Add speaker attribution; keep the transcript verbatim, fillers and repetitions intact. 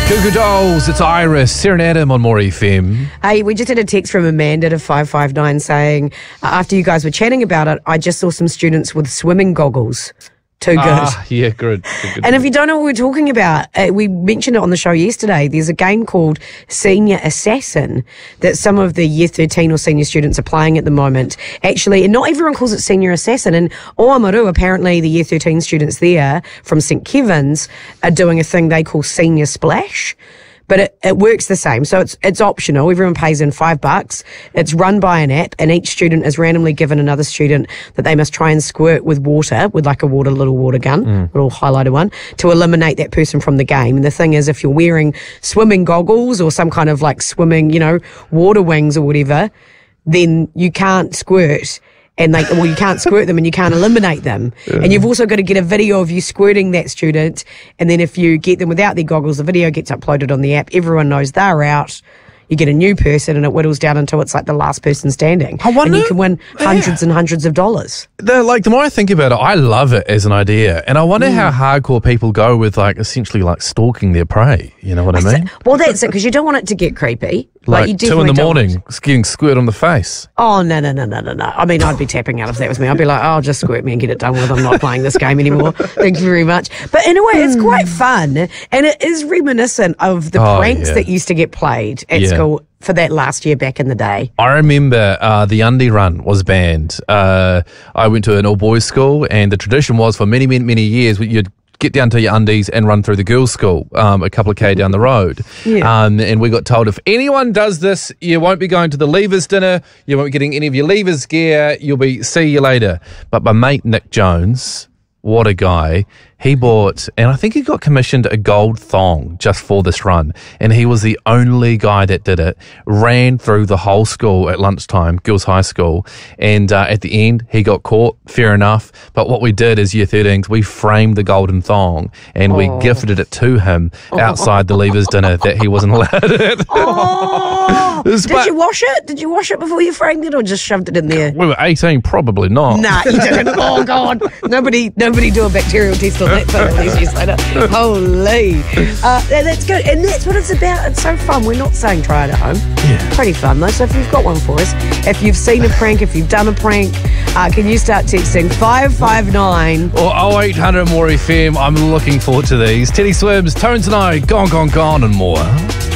Speaker 1: Goo Goo Dolls, it's Iris, Sarah and Adam on More F M.
Speaker 2: Hey, we just had a text from Amanda to five five nine saying, uh, after you guys were chatting about it, I just saw some students with swimming goggles. Too good.
Speaker 1: Ah, yeah, good. good, good
Speaker 2: and if you don't know what we're talking about, uh, we mentioned it on the show yesterday. There's a game called Senior Assassin that some of the year thirteen or senior students are playing at the moment. Actually, and not everyone calls it Senior Assassin. And Oamaru, apparently the year thirteen students there from Saint Kevin's are doing a thing they call Senior Splash. But it, it works the same. So it's it's optional. Everyone pays in five bucks. It's run by an app, and each student is randomly given another student that they must try and squirt with water, with like a water little water gun, mm. little highlighter one, to eliminate that person from the game. And the thing is, if you're wearing swimming goggles or some kind of like swimming, you know, water wings or whatever, then you can't squirt. And they, well, you can't squirt them and you can't eliminate them. Yeah. And you've also got to get a video of you squirting that student. And then if you get them without their goggles, the video gets uploaded on the app. Everyone knows they're out. You get a new person and it whittles down until it's like the last person standing.
Speaker 1: I wonder,
Speaker 2: and you can win hundreds yeah. and hundreds of dollars.
Speaker 1: The, like, the more I think about it, I love it as an idea. And I wonder mm. how hardcore people go with, like, essentially, like, stalking their prey. You know what I mean?
Speaker 2: Well, that's it, because you don't want it to get creepy.
Speaker 1: Like,
Speaker 2: like you
Speaker 1: two in the morning, getting squirt on the face.
Speaker 2: Oh, no, no, no, no, no, no. I mean, I'd be tapping out if that was me. I'd be like, oh, just squirt me and get it done with. I'm not playing this game anymore. Thank you very much. But in a way, it's quite fun. And it is reminiscent of the
Speaker 1: oh,
Speaker 2: pranks
Speaker 1: yeah.
Speaker 2: that used to get played at
Speaker 1: yeah.
Speaker 2: school for that last year back in the day.
Speaker 1: I remember uh, the undie run was banned. Uh, I went to an all-boys school, and the tradition was for many, many, many years, you'd get down to your undies and run through the girls' school um, a couple of K down the road.
Speaker 2: Yeah.
Speaker 1: Um, and we got told if anyone does this, you won't be going to the leavers dinner, you won't be getting any of your leavers gear, you'll be, see you later. But my mate Nick Jones, what a guy, he bought, and I think he got commissioned a gold thong just for this run. And he was the only guy that did it, ran through the whole school at lunchtime, girls' high school. And uh, at the end, he got caught, fair enough. But what we did as year thirteens, we framed the golden thong and oh. we gifted it to him outside the leavers dinner that he wasn't allowed it.
Speaker 2: Oh. Did you wash it? Did you wash it before you framed it or just shoved it in there?
Speaker 1: We were eighteen, probably not.
Speaker 2: Nah, you didn't. Oh, God. Nobody, nobody do a bacterial test on that thing all these years later. Holy. Uh, that's good. And that's what it's about. It's so fun. We're not saying try it at home.
Speaker 1: Yeah.
Speaker 2: Pretty fun, though. So if you've got one for us, if you've seen a prank, if you've done a prank, uh, can you start texting five five nine
Speaker 1: or oh eight hundred more F M? I'm looking forward to these. Teddy Swims, Tones and I, Gone, Gone, Gone, and more.